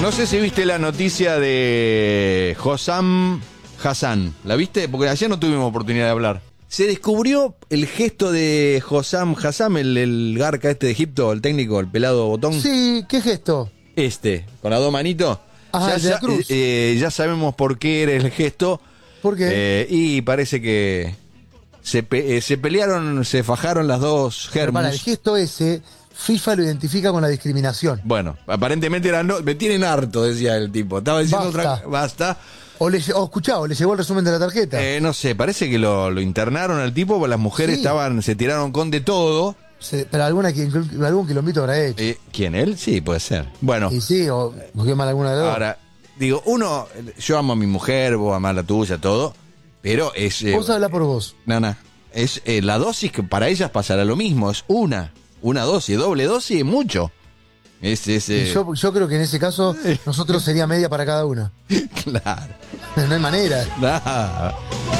No sé si viste la noticia de Hossam Hassan. ¿La viste? Porque ayer no tuvimos oportunidad de hablar. Se descubrió el gesto de Hossam Hassan, el garca este de Egipto, el técnico, el pelado botón. Sí, ¿qué gesto? Con las dos manitos. Ajá, el de la cruz. Ya sabemos por qué era el gesto. ¿Por qué? Y parece que se pelearon, se fajaron las dos Pero germus. para, el gesto ese, FIFA lo identifica con la discriminación. Bueno, aparentemente me tienen harto, decía el tipo. Estaba diciendo Basta. basta. O escuchá, o le llegó el resumen de la tarjeta. No sé, parece que lo internaron al tipo, porque las mujeres Sí. se tiraron con de todo. Pero algún quilombito habrá hecho. ¿Quién? ¿Él? Sí, puede ser. Bueno, Y sí, o busqué mal alguna de dos. ahora, digo, yo amo a mi mujer, vos amás a la tuya, todo, pero es... Vos hablá por vos. Nana, es la dosis que para ellas pasará lo mismo, es una dosis, doble dosis es mucho. Y yo creo que en ese caso nosotros sería media para cada una. Claro. No hay manera. Nah.